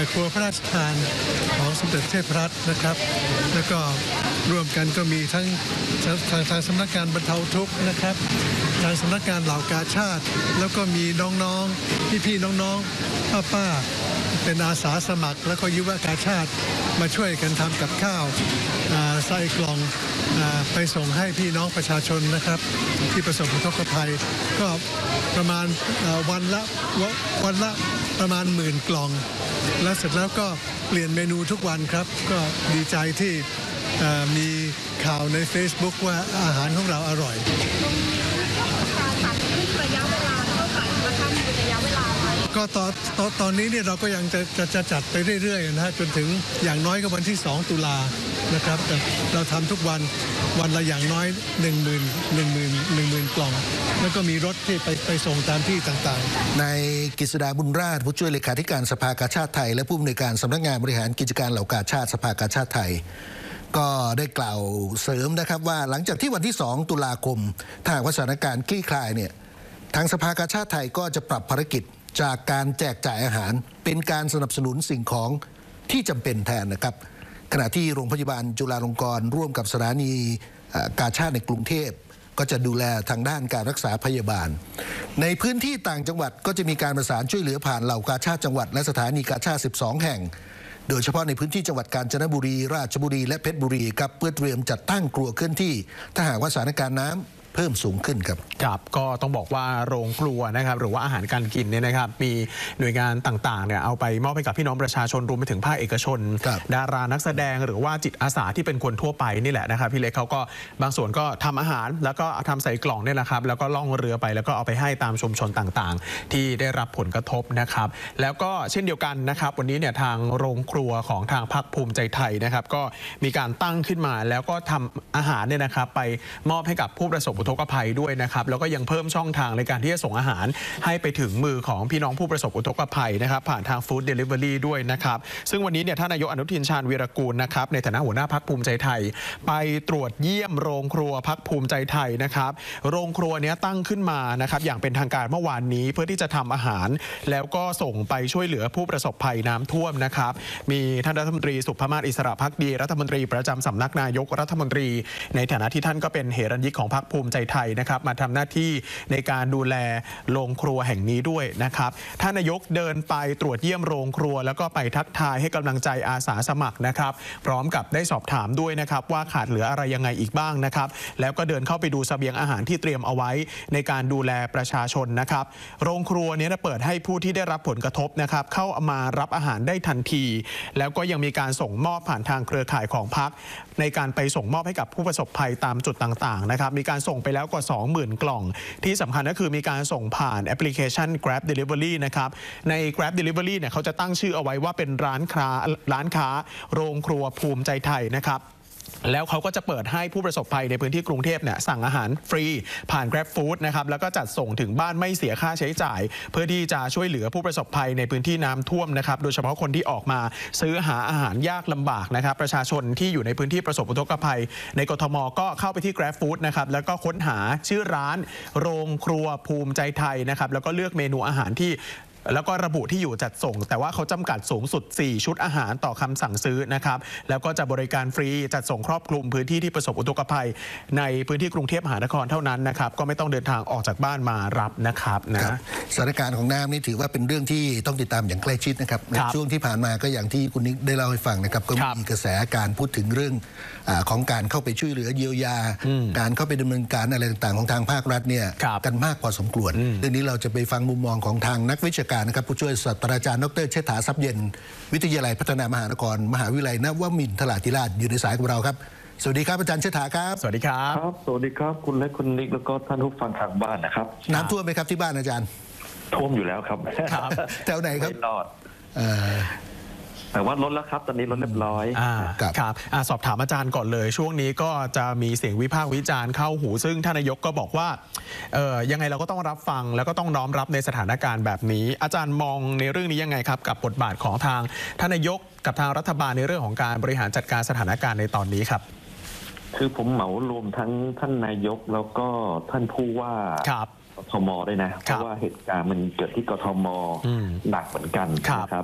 ครัวพระราชทานของสมเด็จเทพรัตน์นะครับแล้วก็ร่วมกันก็มีทั้งทางสำนักงานบรรเทาทุกข์นะครับทางสำนักงานเหล่ากาชาติแล้วก็มีน้องๆพี่ๆน้องๆป้าๆเป็นอาสาสมัครแล้วก็ยุวกาชาติมาช่วยกันทำกับข้าวใส่กล่องไปส่งให้พี่น้องประชาชนนะครับที่ประสบอุทกภัยก็ประมาณวันละประมาณ10,000 กล่องและเสร็จแล้วก็เปลี่ยนเมนูทุกวันครับก็ดีใจที่มีข่าวใน Facebook ว่าอาหารของเราอร่อยก็ตอนนี้เนี่ยเราก็ยังจะจัดไปเรื่อยๆนะฮะจนถึงอย่างน้อยก็วันที่2 ตุลานะครับแต่เราทำทุกวันละอย่างน้อย10,000 กล่องแล้วก็มีรถที่ไปส่งตามที่ต่างๆนายกฤษดาบุญราชผู้ช่วยเลขาธิการสภากาชาติไทยและผู้อำนวยการสำนักงานบริหารกิจการเหล่ากาชาติสภากาชาติไทยก็ได้กล่าวเสริมนะครับว่าหลังจากที่วันที่2 ตุลาคมถ้าหากว่าสถานการณ์คลี่คลายเนี่ยทางสภากาชาติไทยก็จะปรับภารกิจจากการแจกจ่ายอาหารเป็นการสนับสนุนสิ่งของที่จำเป็นแทนนะครับขณะที่โรงพยาบาลจุฬาลงกรณ์ร่วมกับสถานีกาชาติในกรุงเทพก็จะดูแลทางด้านการรักษาพยาบาลในพื้นที่ต่างจังหวัดก็จะมีการประสานช่วยเหลือผ่านเหล่ากาชาติจังหวัดและสถานีกาชาติ12 แห่งโดยเฉพาะในพื้นที่จังหวัดกาญจนบุรีราชบุรีและเพชรบุรีครับเพื่อเตรียมจัดตั้งครัวเคลื่อนที่ถ้าหากว่าสถานการณ์น้ำเพิ่มสูงขึ้นครับครับก็ต้องบอกว่าโรงครัวนะครับหรือว่าอาหารการกินเนี่ยนะครับมีหน่วยงานต่างๆเนี่ยเอาไปมอบให้กับพี่น้องประชาชนรวมไปถึงภาคเอกชนดารานักแสดงหรือว่าจิตอาสาที่เป็นคนทั่วไปนี่แหละนะครับพี่เล็กเขาก็บางส่วนก็ทำอาหารแล้วก็ทำใส่กล่องเนี่ยนะครับแล้วก็ล่องเรือไปแล้วก็เอาไปให้ตามชุมชนต่างๆที่ได้รับผลกระทบนะครับแล้วก็เช่นเดียวกันนะครับวันนี้เนี่ยทางโรงครัวของทางพรรคภูมิใจไทยนะครับก็มีการตั้งขึ้นมาแล้วก็ทำอาหารเนี่ยนะครับไปมอบให้กับผู้ประสบอุทกภัยด้วยนะครับแล้วก็ยังเพิ่มช่องทางในการที่จะส่งอาหารให้ไปถึงมือของพี่น้องผู้ประสบอุทกภัยนะครับผ่านทางฟู้ดเดลิเวอรี่ด้วยนะครับซึ่งวันนี้เนี่ยท่านนายกอนุทินชาญวีรกูลนะครับในฐานะหัวหน้าพรรคภูมิใจไทยไปตรวจเยี่ยมโรงครัวพรรคภูมิใจไทยนะครับโรงครัวนี้ตั้งขึ้นมานะครับอย่างเป็นทางการเมื่อวานนี้เพื่อที่จะทำอาหารแล้วก็ส่งไปช่วยเหลือผู้ประสบภัยน้ำท่วมนะครับมีท่านรัฐมนตรีสุภมาศอิสระภักดีรัฐมนตรีประจำสำนักนายกรัฐมนตรีในฐานะที่ท่านก็เป็นเหรัญญิกของพรรคภูมิใจไทยนะครับมาทำหน้าที่ในการดูแลโรงครัวแห่งนี้ด้วยนะครับท่านนายกเดินไปตรวจเยี่ยมโรงครัวแล้วก็ไปทักทายให้กำลังใจอาสาสมัครนะครับพร้อมกับได้สอบถามด้วยนะครับว่าขาดเหลืออะไรยังไงอีกบ้างนะครับแล้วก็เดินเข้าไปดูเสบียงอาหารที่เตรียมเอาไว้ในการดูแลประชาชนนะครับโรงครัวนี้เปิดให้ผู้ที่ได้รับผลกระทบนะครับเข้ามารับอาหารได้ทันทีแล้วก็ยังมีการส่งมอบผ่านทางเครือข่ายของพรรคในการไปส่งมอบให้กับผู้ประสบภัยตามจุดต่างๆนะครับมีการส่งไปแล้วกว่า 20,000 กล่องที่สำคัญก็คือมีการส่งผ่านแอปพลิเคชัน Grab Delivery นะครับใน Grab Delivery เนี่ยเขาจะตั้งชื่อเอาไว้ว่าเป็นร้านค้าโรงครัวภูมิใจไทยนะครับแล้วเขาก็จะเปิดให้ผู้ประสบภัยในพื้นที่กรุงเทพเนี่ยสั่งอาหารฟรีผ่าน Grab Food นะครับแล้วก็จัดส่งถึงบ้านไม่เสียค่าใช้จ่ายเพื่อที่จะช่วยเหลือผู้ประสบภัยในพื้นที่น้ำท่วมนะครับโดยเฉพาะคนที่ออกมาซื้อหาอาหารยากลำบากนะครับประชาชนที่อยู่ในพื้นที่ประสบอุทกภัยในกทมก็เข้าไปที่ Grab Food นะครับแล้วก็ค้นหาชื่อร้านโรงครัวภูมิใจไทยนะครับแล้วก็เลือกเมนูอาหารที่แล้วก็ระบุที่อยู่จัดส่งแต่ว่าเขาจำกัดสูงสุด4ชุดอาหารต่อคำสั่งซื้อนะครับแล้วก็จะบริการฟรีจัดส่งครอบคลุมพื้นที่ที่ประสบอุทกภัยในพื้นที่กรุงเทพมหานครเท่านั้นนะครับก็ไม่ต้องเดินทางออกจากบ้านมารับนะครับนะสถานการณ์ของน้ำนี่ถือว่าเป็นเรื่องที่ต้องติดตามอย่างใกล้ชิดนะครับในช่วงที่ผ่านมาก็อย่างที่คุณนิกได้เล่าให้ฟังนะครับก็มีกระแสการพูดถึงเรื่องของการเข้าไปช่วยเหลือเยียวยาการเข้าไปดำเนินการอะไรต่างๆของทางภาครัฐเนี่ยกันมากพอสมควรเรื่องนี้เราจะไปฟังมุมมองของทางนักวิชาการนะครับผู้ช่วยศาสตราจารย์ดร.เชษฐาทรัพย์เย็นวิทยาลัยพัฒนามหานครมหาวิทยาลัยนวมินทราธิราชอยู่ในสายกับเราครับสวัสดีครับอาจารย์เชษฐาครับสวัสดีครับสวัสดีครับคุณและคุณนิกแล้วก็ท่านผู้ฟังทางบ้านนะครับน้ำท่วมไหมครับที่บ้านอาจารย์ท่วมอยู่แล้วครับแถวไหนครับไม่รอดแต่ว่าลดแล้วครับตอนนี้ลดเรียบร้อยครับสอบถามอาจารย์ก่อนเลยช่วงนี้ก็จะมีเสียงวิพากษ์วิจารณ์เข้าหูซึ่งท่านนายกก็บอกว่ายังไงเราก็ต้องรับฟังแล้วก็ต้องน้อมรับในสถานการณ์แบบนี้อาจารย์มองในเรื่องนี้ยังไงครับกับบทบาทของทางท่านนายกกับทางรัฐบาลในเรื่องของการบริหารจัดการสถานการณ์ในตอนนี้ครับคือผมเหมารวมทั้งท่านนายกแล้วก็ท่านผู้ว่ากทมด้วยนะเพราะว่าเหตุการณ์มันเกิดที่กทมหนักเหมือนกันนะครับ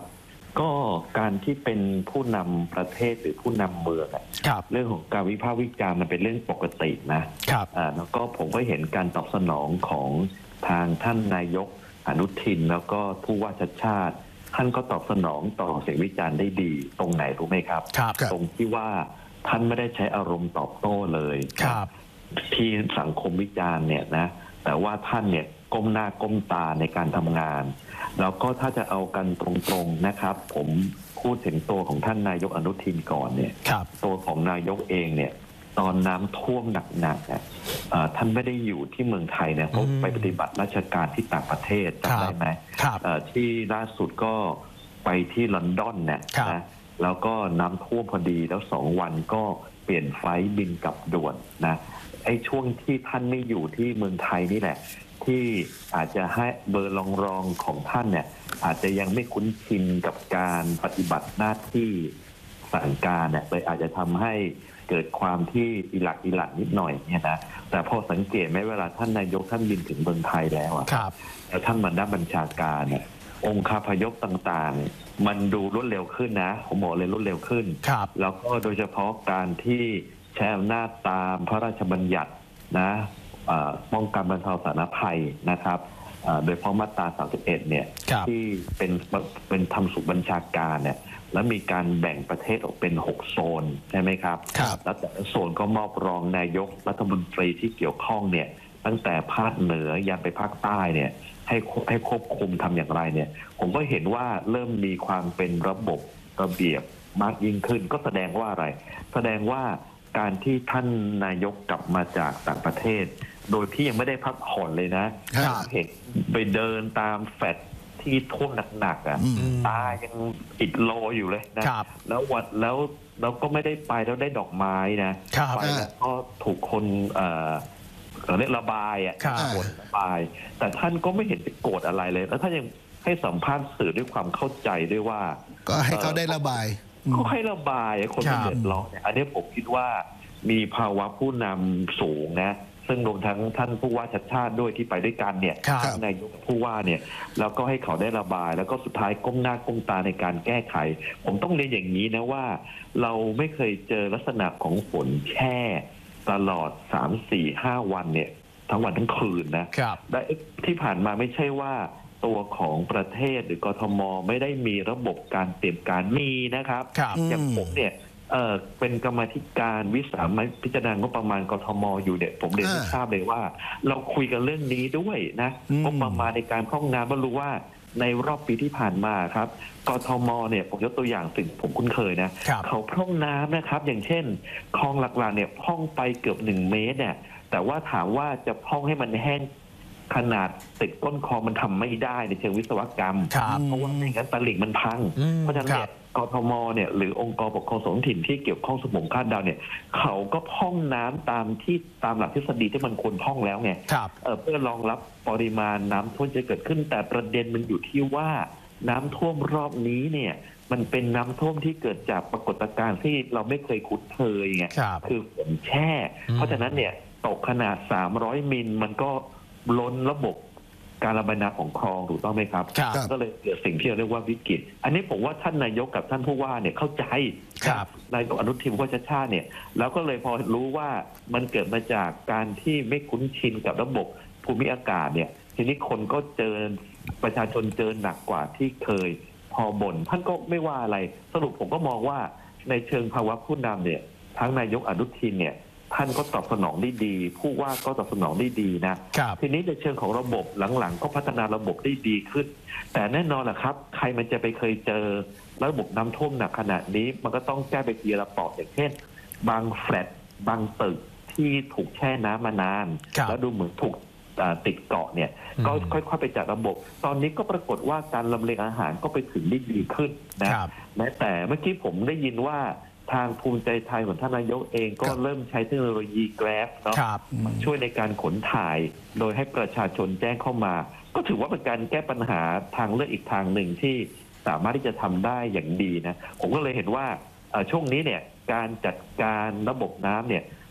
ก็การที่เป็นผู้นำประเทศหรือผู้นำเมืองเรื่องของการวิพากษ์วิจารณ์มันเป็นเรื่องปกตินะครับแล้วก็ผมก็เห็นการตอบสนองของทางท่านนายกอนุทินแล้วก็ผู้ว่าชัดชาติท่านก็ตอบสนองต่อเสียงวิจารณ์ได้ดีตรงไหนรู้ไหมครับตรงที่ว่าท่านไม่ได้ใช้อารมณ์ตอบโต้เลยที่สังคมวิจารณ์เนี่ยนะแต่ว่าท่านเนี่ยก้มหน้าก้มตาในการทำงานแล้วก็ถ้าจะเอากันตรงๆนะครับผมพูดถึงตัวของท่านนายกอนุทินก่อนเนี่ยตัวของนายกเองเนี่ยตอนน้ำท่วมหนักๆท่านไม่ได้อยู่ที่เมืองไทยเนี่ยเขาไปปฏิบัติราชการที่ต่างประเทศจำได้ไหมที่ล่าสุดก็ไปที่ลอนดอนเนี่ยนะแล้วก็น้ำท่วมพอดีแล้ว2 วันก็เปลี่ยนไฟล์บินกลับด่วนนะไอ้ช่วงที่ท่านไม่อยู่ที่เมืองไทยนี่แหละที่อาจจะให้เบอร์รองของท่านเนี่ยอาจจะยังไม่คุ้นชินกับการปฏิบัติหน้าที่สั่งการเนี่ยเลยอาจจะทำให้เกิดความที่อิหลักนิดหน่อยเนี่ยนะแต่พอสังเกตไหมเวลาท่านนายกท่านบินถึงเมืองไทยแล้วแล้วท่านมาด้านบัญชาการเนี่ยองค์คาพยพต่างๆมันดูรวดเร็วขึ้นนะผมบอกเลยรวดเร็วขึ้นแล้วก็โดยเฉพาะการที่ใช้อำนาจตามพระราชบัญญัตินะป้องกันบรรเทาสาธารณภัยนะครับโดยเฉพาะมาตรา 31 เนี่ยที่เป็นทำสู่บัญชาการเนี่ยแล้วมีการแบ่งประเทศออกเป็น6 โซนใช่ไหมครับแล้วแต่ละโซนก็มอบรองนายกรัฐมนตรีที่เกี่ยวข้องเนี่ยตั้งแต่ภาคเหนือยันไปภาคใต้เนี่ยให้ควบคุมทำอย่างไรเนี่ยผมก็เห็นว่าเริ่มมีความเป็นระบบระเบียบมากยิ่งขึ้นก็แสดงว่าอะไรแสดงว่าการที่ท่านนายกกลับมาจากต่างประเทศโดยที่ยังไม่ได้พักผ่อนเลยนะเห็นไปเดินตามแฟลตที่ท่วมหนักๆตายังอิดโรอยู่เลยนะแล้วก็ไม่ได้ไปแล้วได้ดอกไม้นะไปแล้วก็ถูกคนเรียกระบายโกรธระบายแต่ท่านก็ไม่เห็นจะโกรธอะไรเลยแล้วท่านยังให้สัมภาษณ์สื่อด้วยความเข้าใจด้วยว่าก็ให้เขาได้ระบายก็ให้ระบายคนที่เดือดร้อนเนี่ยอันนี้ผมคิดว่ามีภาวะผู้นำสูงนะซึ่งรวมทั้งท่านผู้ว่าชัดชาติด้วยที่ไปด้วยกันเนี่ยนายกผู้ว่าเนี่ยแล้วก็ให้เขาได้ระบายแล้วก็สุดท้ายก้มหน้าก้มตาในการแก้ไขผมต้องเรียนอย่างนี้นะว่าเราไม่เคยเจอลักษณะของฝนแช่ตลอด 3-4-5 วันเนี่ยทั้งวันทั้งคืนนะและที่ผ่านมาไม่ใช่ว่าตัวของประเทศหรือกทมไม่ได้มีระบบการเตรียมการมีนะครับอย่างผมเนี่ยเป็นกรรมาธิการวิสามัญพิจารณางบประมาณกทมอยู่เนี่ยผมเรียนให้ทราบเลยว่าเราคุยกันเรื่องนี้ด้วยนะงบประมาณในการพร่องน้ำก็รู้ว่าในรอบปีที่ผ่านมาครับกทมเนี่ยผมยกตัวอย่างสิ่งผมคุ้นเคยนะเขาพร่องน้ำนะครับอย่างเช่นคลองหลักๆเนี่ยพร่องไปเกือบ1 เมตรเนี่ยแต่ว่าถามว่าจะพร่องให้มันแห้งขนาดติดก้นคลองมันทำไม่ได้ในเชิงวิศวกรรมเพราะว่าไม่งั้นตลิ่งมันพังเพราะฉะนั้นเนี่ยกทมเนี่ยหรือองค์กรปกครองส่วนท้องถิ่นที่เกี่ยวข้องสมุนคาดดาวเนี่ยเขาก็พร่องน้ำตามหลักทฤษฎีที่มันควรพร่องแล้วไงเพื่อรองรับปริมาณน้ำท่วมจะเกิดขึ้นแต่ประเด็นมันอยู่ที่ว่าน้ำท่วมรอบนี้เนี่ยมันเป็นน้ำท่วมที่เกิดจากปรากฏการณ์ที่เราไม่เคยคุ้นเคยไงคือฝนแช่เพราะฉะนั้นเนี่ยตกขนาด300 มิลมันก็ล้นระบบการระบายน้ำของคลองถูกต้องไหมครับก็เลยเกิดสิ่งที่เราเรียกว่าวิกฤตอันนี้ผมว่าท่านนายกกับท่านผู้ว่าเนี่ยเข้าใจนายกอนุทินว่าชัดชาติเนี่ยแล้วก็เลยพอรู้ว่ามันเกิดมาจากการที่ไม่คุ้นชินกับระบบภูมิอากาศเนี่ยทีนี้คนก็เจอประชาชนเจอหนักกว่าที่เคยพอบ่นท่านก็ไม่ว่าอะไรสรุปผมก็มองว่าในเชิงภาวะผู้นำเนี่ยทั้งนายกอนุทินเนี่ยท่านก็ตอบสนองได้ดีผู้ว่าก็ตอบสนองได้ดีนะทีนี้ในเชิงของระบบหลังๆก็พัฒนาระบบได้ดีขึ้นแต่แน่นอนแหละครับใครมันจะไปเคยเจอระบบน้ำท่วมหนักขนาดนี้มันก็ต้องแก้ไปทีละปอกอย่างเช่นบางแฟลตบางตึกที่ถูกแช่น้ำมานานแล้วดูเหมือนถูกติดเกาะเนี่ยก็ค่อยๆไปจัดระบบตอนนี้ก็ปรากฏว่าการลำเลียงอาหารก็ไปถึงได้ดีขึ้นนะแม้แต่เมื่อกี้ผมได้ยินว่าทางภูมิใจไทยของท่านนายกเองก็เริ่มใช้เทคโนโลยี Grab เนาะช่วยในการขนถ่ายโดยให้ประชาชนแจ้งเข้ามาก็ถือว่าเป็นการแก้ปัญหาทางเลือกอีกทางหนึ่งที่สามารถที่จะทำได้อย่างดีนะผมก็เลยเห็นว่าช่วงนี้เนี่ยการจัดการระบบน้ำเนี่ย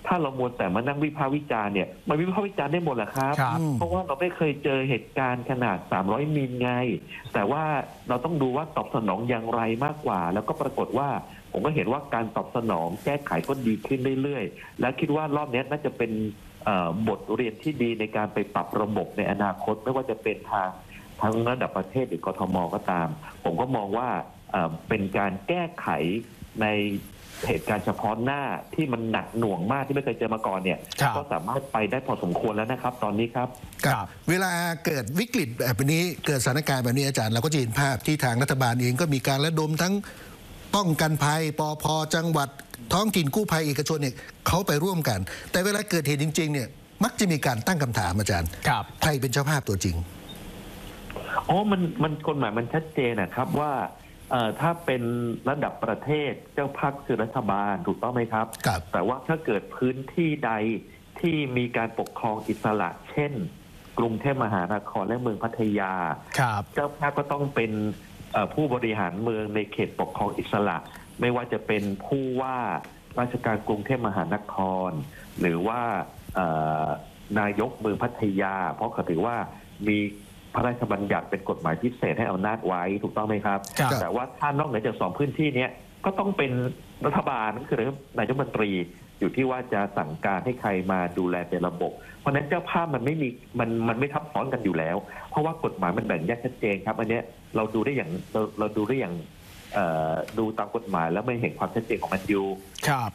ถ้าเรามัวแต่มานั่งวิพากษ์วิจารณ์เนี่ยมันวิพากษ์วิจารณ์ได้หมดแหละครับ เพราะว่าเราไม่เคยเจอเหตุการณ์ขนาด300มิลไงแต่ว่าเราต้องดูว่าตอบสนองอย่างไรมากกว่าแล้วก็ปรากฏว่าผมก็เห็นว่าการตอบสนองแก้ไขก็ดีขึ้นเรื่อยๆและคิดว่ารอบนี้น่าจะเป็นบทเรียนที่ดีในการไปปรับระบบในอนาคตไม่ว่าจะเป็นทั้งระดับประเทศหรือกทมก็ตามผมก็มองว่าเป็นการแก้ไขในเหตุการณ์เฉพาะหน้าที่มันหนักหน่วงมากที่ไม่เคยเจอมาก่อนเนี่ยก็สามารถไปได้พอสมควรแล้วนะครับตอนนี้ครับเวลาเกิดวิกฤตแบบนี้เกิดสถานการณ์แบบนี้อาจารย์เราก็จะเห็นภาพที่ทางรัฐบาลเองก็มีการระดมทั้งป้องกันภัยปภ.จังหวัดท้องถิ่นกู้ภัยเอกชนเนี่ยเขาไปร่วมกันแต่เวลาเกิดเหตุจริงๆเนี่ยมักจะมีการตั้งคำถามอาจารย์ใครเป็นเจ้าภาพตัวจริงมันกฎหมายมันชัดเจนนะครับว่าถ้าเป็นระดับประเทศเจ้าภาพคือรัฐบาลถูกต้องไหมครับแต่ว่าถ้าเกิดพื้นที่ใดที่มีการปกครองอิสระเช่นกรุงเทพมหานครและเมืองพัทยาเจ้าภาพก็ต้องเป็นผู้บริหารเมืองในเขตปกครองอิสระไม่ว่าจะเป็นผู้ว่าราชการกรุงเทพมหานครหรือว่านายกเมืองพัทยาเพราะเขาถือว่ามีพระราชบัญญัติเป็นกฎหมายพิเศษให้อำนาจไว้ถูกต้องไหมครับแต่ว่าถ้านอกเหนือจาก2พื้นที่นี้ก็ต้องเป็นรัฐบาลคือนายกรัฐมนตรีอยู่ที่ว่าจะสั่งการให้ใครมาดูแลเป็นระบบเพราะนั้นเจ้าภาพมันไม่ทับซ้อนกันอยู่แล้วเพราะว่ากฎหมายมันแบ่งแยกชัดเจนครับอันนี้เราดูได้อย่างดูตามกฎหมายแล้วไม่เห็นความชัดเจนของมันอยู่ครับ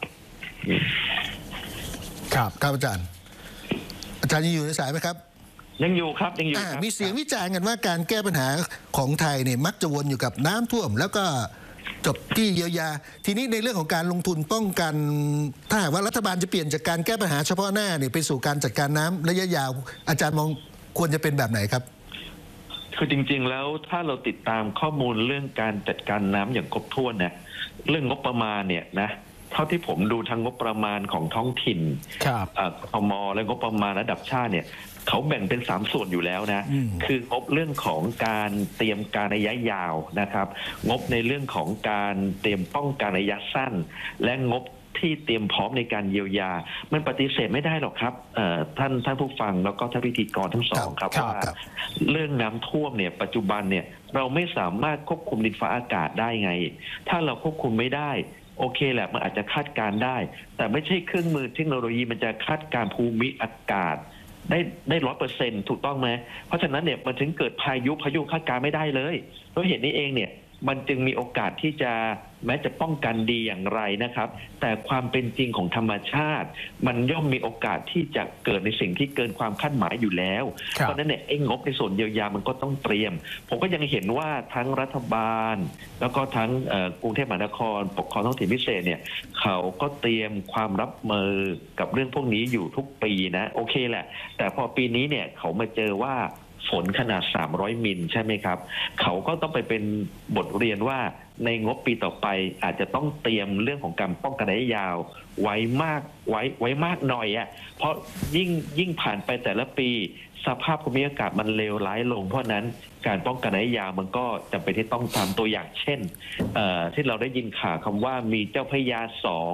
อาจารย์ยังอยู่ในสายไหมครับยังอยู่ครับยังอยู่มีเสียงวิจารณ์กันว่าการแก้ปัญหาของไทยเนี่ยมักจะวนอยู่กับน้ำท่วมแล้วก็จบที่เยียวยาทีนี้ในเรื่องของการลงทุนป้องกันถ้าหากว่ารัฐบาลจะเปลี่ยนจากการแก้ปัญหาเฉพาะหน้าเนี่ยไปสู่การจัดการน้ำระยะยาวอาจารย์มองควรจะเป็นแบบไหนครับคือจริงๆแล้วถ้าเราติดตามข้อมูลเรื่องการจัดการน้ำอย่างครบถ้วนเนี่ยเรื่องงบประมาณเนี่ยนะเท่าที่ผมดูทั้งงบประมาณของท้องถิ่นกทมและงบประมาณระดับชาติเนี่ยเขาแบ่งเป็น3ส่วนอยู่แล้วนะคืองบเรื่องของการเตรียมการระยะยาวนะครับงบในเรื่องของการเตรียมป้องกันระยะสั้นและงบที่เตรียมพร้อมในการเยียวยามันปฏิเสธไม่ได้หรอกครับท่านผู้ฟังแล้วก็ท่านพิธีกรทั้งสองครับว่าเรื่องน้ำท่วมเนี่ยปัจจุบันเนี่ยเราไม่สามารถควบคุมดินฟ้าอากาศได้ไงถ้าเราควบคุมไม่ได้โอเคแหละมันอาจจะคาดการได้แต่ไม่ใช่เครื่องมือเทคโนโลยีมันจะคาดการภูมิอากาศได้ 100% ถูกต้องไหมเพราะฉะนั้นเนี่ยมันถึงเกิดพายุคาดการไม่ได้เลยเพราะเหตุนี้เองเนี่ยมันจึงมีโอกาสที่จะแม้จะป้องกันดีอย่างไรนะครับแต่ความเป็นจริงของธรรมชาติมันย่อมมีโอกาสที่จะเกิดในสิ่งที่เกินความคาดหมายอยู่แล้วเพราะนั้นเนี่ยงบในส่วนเยียวยามันก็ต้องเตรียมผมก็ยังเห็นว่าทั้งรัฐบาลแล้วก็ทั้งกรุงเทพมหานครปกครองท้องถิ่นพิเศษเนี่ยเขาก็เตรียมความรับมือกับเรื่องพวกนี้อยู่ทุกปีนะโอเคแหละแต่พอปีนี้เนี่ยเขามาเจอว่าฝนขนาด300มิลใช่ไหมครับเขาก็ต้องไปเป็นบทเรียนว่าในงบปีต่อไปอาจจะต้องเตรียมเรื่องของการป้องกันระยะยาวไว้มากหน่อยอ่ะเพราะยิ่งผ่านไปแต่ละปีสภาพภูมิอากาศมันเลวร้ายลงเพราะนั้นการป้องกันระยะยาวมันก็จำเป็นที่ต้องทำตัวอย่างเช่นที่เราได้ยินข่าวคำว่ามีเจ้าพระยา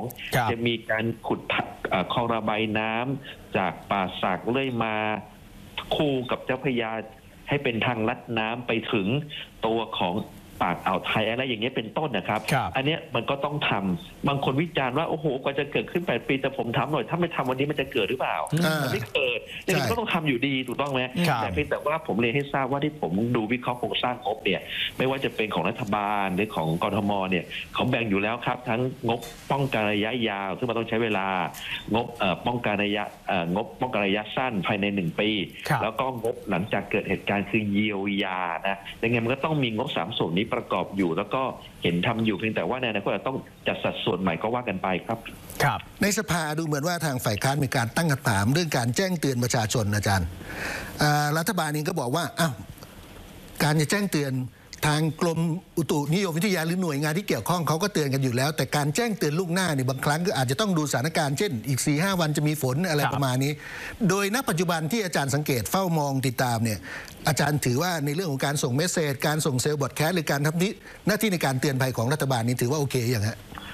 2จะมีการขุดคลองระบายน้ำจากป่าสักเรื่อยมาคู่กับเจ้าพระยาให้เป็นทางลัดน้ำไปถึงตัวของปากอ่าวไทยอะไรอย่างเงี้ยเป็นต้นนะครับอันเนี้ยมันก็ต้องทำบางคนวิจารณ์ว่าโอ้โหกว่าจะเกิดขึ้น8 ปีแต่ผมถามหน่อยถ้าไม่ทำวันนี้มันจะเกิดหรือเปล่ามันไม่เกิดยังไงก็ต้องทำอยู่ดีถูกต้องไหมแต่เพียงแต่ว่าผมเรียนให้ทราบว่าที่ผมดูวิเคราะห์โครงสร้างงบเนี่ยไม่ว่าจะเป็นของรัฐบาลหรือของกทมเนี่ยเขาแบ่งอยู่แล้วครับทั้งงบป้องกันระยะยาวซึ่งมันต้องใช้เวลางบป้องกันระยะสั้นภายใน1 ปีแล้วก็งบหลังจากเกิดเหตุการณ์คือเยียวยานะยังไงมันก็ต้องมีงบ3 ส่วนนี้ประกอบอยู่แล้วก็เห็นทำอยู่เพียงแต่ว่าในอนาคตต้องจัดสัดส่วนใหม่ก็ว่ากันไปครับในสภาดูเหมือนว่าทางฝ่ายค้านมีการตั้งคำถามเรื่องการแจ้งเตือนประชาชนอาจารย์รัฐบาลเองก็บอกว่าการจะแจ้งเตือนทางกรมอุตุนิยมวิทยาหรือหน่วยงานที่เกี่ยวข้องเขาก็เตือนกันอยู่แล้วแต่การแจ้งเตือนล่วงหน้านี่บางครั้งก็อาจจะต้องดูสถานการณ์เช่นอีก 4-5 วันจะมีฝนอะไรประมาณนี้โดยณปัจจุบันที่อาจารย์สังเกตเฝ้ามองติดตามเนี่ยอาจารย์ถือว่าในเรื่องของการส่งเมสเสจการส่งเซลล์บอดแคสต์หรือการทำหน้าที่ในการเตือนภัยของรัฐบาลนี้ถือว่าโอเคอย่างฮะ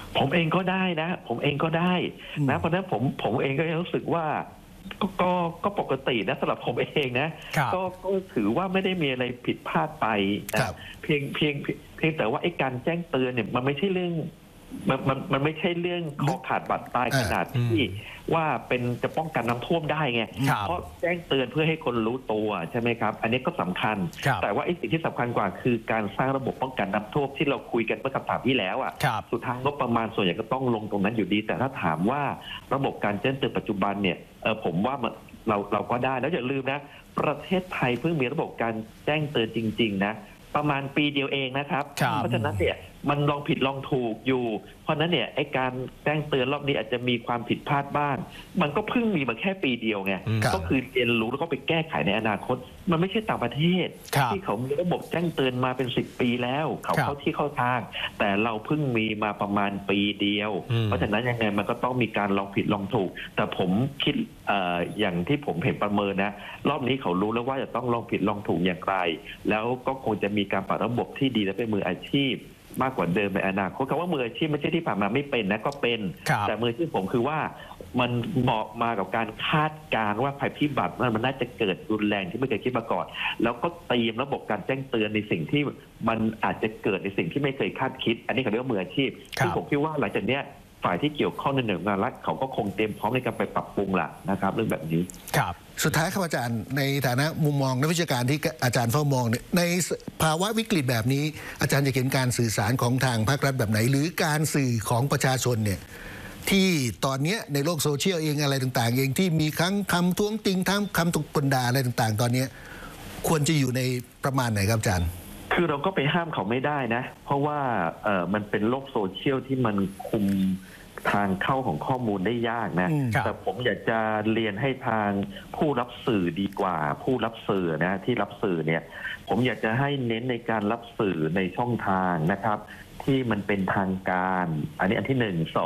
ผมเองก็ได้นะผมเองก็ได้นะเพราะฉะนั้นผมเองก็รู้สึกว่าก็ปกตินะสำหรับผมเองนะก็ถือว่าไม่ได้มีอะไรผิดพลาดไปนะเพียงแต่ว่าไอ้การแจ้งเตือนเนี่ยมันไม่ใช่เรื่องมันไม่ใช่เรื่องคอขาดบาดตายขนาดที่ว่าเป็นจะป้องกันน้ำท่วมได้ไงเพราะแจ้งเตือนเพื่อให้คนรู้ตัวใช่ไหมครับอันนี้ก็สำคัญแต่ว่าไอ้สิ่งที่สำคัญกว่าคือการสร้างระบบป้องกันน้ำท่วมที่เราคุยกันเมื่อคำถามที่แล้วอ่ะสุดท้ายงบประมาณส่วนใหญ่ก็ต้องลงตรงนั้นอยู่ดีแต่ถ้าถามว่าระบบการแจ้งเตือนปัจจุบันเนี่ยผมว่าเราก็ได้แล้วอย่าลืมนะประเทศไทยเพิ่งมีระบบการแจ้งเตือนจริงๆนะประมาณปีเดียวเองนะครับเพราะฉะนั้นเนี่ยมันลองผิดลองถูกอยู่เพราะนั้นเนี่ยไอ้การแจ้งเตือนรอบนี้อาจจะมีความผิดพลาดบ้างมันก็เพิ่งมีมาแค่ปีเดียวไงก็คือเรียนรู้แล้วก็ไปแก้ไขในอนาคตมันไม่ใช่ต่างประเทศที่เขามีระบบแจ้งเตือนมาเป็น10 ปีแล้วเขาเข้าที่เข้าทางแต่เราเพิ่งมีมาประมาณปีเดียวเพราะฉะนั้นยังไงมันก็ต้องมีการลองผิดลองถูกแต่ผมคิดอย่างที่ผมเห็นประเมินนะรอบนี้เขารู้แล้วว่าจะต้องลองผิดลองถูกอย่างไรแล้วก็คงจะมีการปรับระบบที่ดีและเป็นมืออาชีพมากกว่าเดิมในอนาคตคำว่ามืออาชีพไม่ใช่ที่ผ่านมาไม่เป็นนะก็เป็นแต่มืออาชีพผมคือว่ามันเหมาะมากับการคาดการณ์ว่าภัยพิบัติมันน่าจะเกิดรุนแรงที่ไม่เคยคิดมาก่อนแล้วก็เตรียมระบบการแจ้งเตือนในสิ่งที่มันอาจจะเกิดในสิ่งที่ไม่เคยคาดคิดอันนี้เขาเรียกว่ามืออาชีพซึ่งผมคิดว่าหลังจากนี้ฝ่ายที่เกี่ยวข้องในหน่วยงานรัฐเขาก็คงเตรียมพร้อมในการไปปรับปรุงล่ะนะครับเรื่องแบบนี้ครับสุดท้ายครับอาจารย์ในฐานะมุมมองนักวิชาการที่อาจารย์เฝ้ามองในภาวะวิกฤตแบบนี้อาจารย์จะเห็นการสื่อสารของทางภาครัฐแบบไหนหรือการสื่อของประชาชนเนี่ยที่ตอนนี้ในโลกโซเชียลเองอะไรต่างๆเองที่มีคำท้วงติงทั้งคำตุกด่าอะไรต่างๆตอนนี้ควรจะอยู่ในประมาณไหนครับอาจารย์คือเราก็ไปห้ามเขาไม่ได้นะเพราะว่ามันเป็นโลกโซเชียลที่มันคุมทางเข้าของข้อมูลได้ยากนะแต่ผมอยากจะเรียนให้ทางผู้รับสื่อดีกว่าผู้รับสื่อนะที่รับสื่อเนี่ยผมอยากจะให้เน้นในการรับสื่อในช่องทางนะครับที่มันเป็นทางการอันนี้อันที่1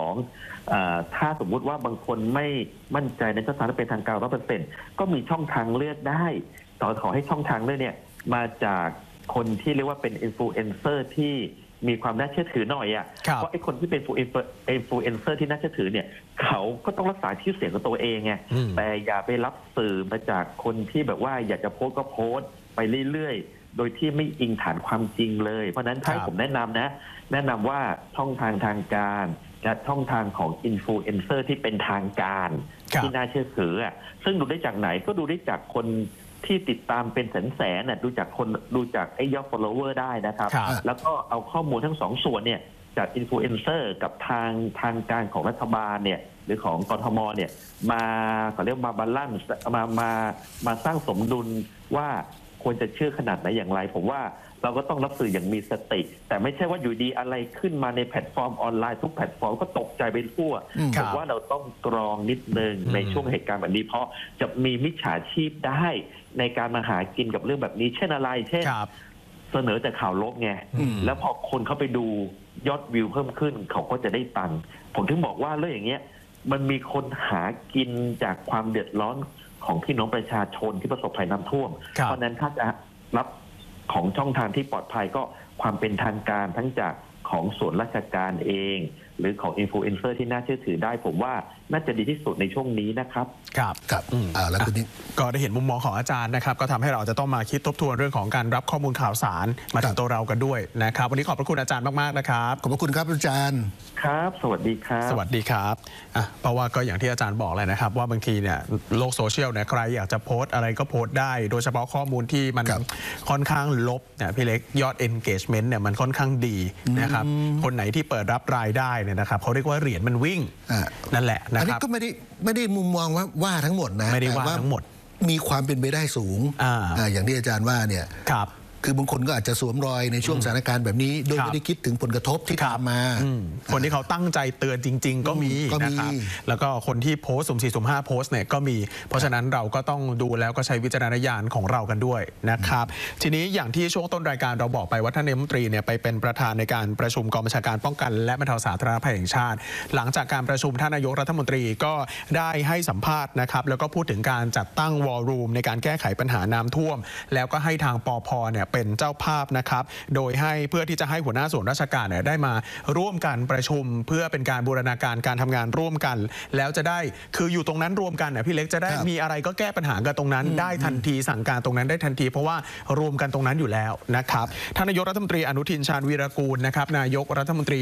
2ถ้าสมมุติว่าบางคนไม่มั่นใจในช่องทางที่เป็นทางการ100%ก็มีช่องทางเลือกได้ต่อขอให้ช่องทางเลือกเนี่ยมาจากคนที่เรียกว่าเป็นอินฟลูเอนเซอร์ที่มีความน่าเชื่อถือหน่อยอ่ะเพราะไอ้คนที่เป็นอินฟลูเอนเซอร์ที่น่าเชื่อถือเนี่ยเขาก็ต้องรักษาชื่อเสียงของตัวเองไงแต่อย่าไปรับสื่อมาจากคนที่แบบว่าอยากจะโพสต์ก็โพสต์ไปเรื่อยๆโดยที่ไม่อิงฐานความจริงเลยเพราะนั้นถ้าผมแนะนำว่าช่องทางทางการและช่องทางของอินฟลูเอนเซอร์ที่เป็นทางการที่น่าเชื่อถืออ่ะซึ่งดูได้จากไหนก็ดูได้จากคนที่ติดตามเป็นแสนๆดูจากไอ้ยอด follower ได้นะครับแล้วก็เอาข้อมูลทั้งสองส่วนเนี่ยจากอินฟลูเอนเซอร์กับทางการของรัฐบาลเนี่ยหรือของกทมเนี่ยมาเขาเรียกมาบาลานซ์มาสร้างสมดุลว่าควรจะเชื่อขนาดไหนอย่างไรผมว่าเราก็ต้องรับสื่ออย่างมีสติแต่ไม่ใช่ว่าอยู่ดีอะไรขึ้นมาในแพลตฟอร์มออนไลน์ทุกแพลตฟอร์มก็ตกใจไปทั่วผมว่าเราต้องกรองนิดนึงในช่วงเหตุการณ์แบบนี้เพราะจะมีมิจฉาชีพได้ในการมาหากินกับเรื่องแบบนี้เช่นอะไรเช่นเสนอแต่ข่าวลบไงแล้วพอคนเข้าไปดูยอดวิวเพิ่มขึ้นเขาก็จะได้ตังค์ผมถึงบอกว่าเรื่องอย่างเงี้ยมันมีคนหากินจากความเดือดร้อนของพี่น้องประชาชนที่ประสบภัยน้ำท่วมเพราะนั้นถ้าจะรับของช่องทางที่ปลอดภัยก็ความเป็นทางการทั้งจากของส่วนราชการเองหรือของอินฟลูเอนเซอร์ที่น่าเชื่อถือได้ผมว่าน่าจะดีที่สุดในช่วงนี้นะครับครับแล้วคุณนี่ก็ได้เห็นมุมมองของอาจารย์นะครับก็ทำให้เราจะต้องมาคิดทบทวนเรื่องของการรับข้อมูลข่าวสารมาถึงตัวเรากันด้วยนะครับวันนี้ขอบพระคุณอาจารย์มากๆนะครับขอบพระคุณครับอาจารย์ครับสวัสดีครับสวัสดีครับเพราะว่าก็อย่างที่อาจารย์บอกเลยนะครับว่าบางทีเนี่ยโลกโซเชียลเนี่ยใครอยากจะโพสต์อะไรก็โพสต์ได้โดยเฉพาะข้อมูลที่มันค่อนข้างลบเนี่ยพี่เล็กยอด engagement เนี่ยมันค่อนข้างดีนะครับคนไหนที่เปิดรับรายได้เนี่ยนะครับเขาเรียกว่าเหรียญมันวิ่งนั่นแหละนะครับอันนี้ก็ไม่ได้มุมมองว่าทั้งหมดนะไม่ได้ว่าทั้งหมดมีความเป็นไปได้สูงอย่างที่อาจารย์ว่าเนี่ยคือบางคนก็อาจจะสวมรอยในช่วงสถานการณ์แบบนี้โดยไม่ได้คิดถึงผลกระทบที่ตามมาคนที่เขาตั้งใจเตือนจริงๆก็มีนะครับแล้วก็คนที่โพสต์สุ่ม4สุ่ม5โพสต์เนี่ยก็มีเพราะฉะนั้นเราก็ต้องดูแล้วก็ใช้วิจารณญาณของเรากันด้วยนะครับทีนี้อย่างที่ช่วงต้นรายการเราบอกไปว่าท่านนายกรัฐมนตรีเนี่ยไปเป็นประธานในการประชุมกองบัญชาการป้องกันและบรรเทาสาธารณภัยแห่งชาติหลังจากการประชุมท่านนายกรัฐมนตรีก็ได้ให้สัมภาษณ์นะครับแล้วก็พูดถึงการจัดตั้งวอลลุ่มในการแก้ไขปัญหาน้ำท่วมแล้วก็ให้ทางปภเนี่ยเป็นเจ้าภาพนะครับโดยให้เพื่อที่จะให้หัวหน้าส่วนราชการเนี่ยได้มาร่วมกันประชุมเพื่อเป็นการบูรณาการการทำงานร่วมกันแล้วจะได้คืออยู่ตรงนั้นรวมกันเนี่ยพี่เล็กจะได้มีอะไรก็แก้ปัญหากันตรงนั้นได้ทันทีสั่งการตรงนั้นได้ทันทีเพราะว่ารวมกันตรงนั้นอยู่แล้วนะครับท่านนายกรัฐมนตรีอนุทินชาญวีรกูลนะครับนายกรัฐมนตรี